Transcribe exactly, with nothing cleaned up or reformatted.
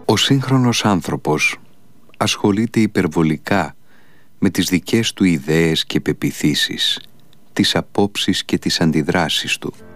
Ο σύγχρονος άνθρωπος ασχολείται υπερβολικά με τις δικές του ιδέες και πεποιθήσεις, τις απόψεις και τις αντιδράσεις του.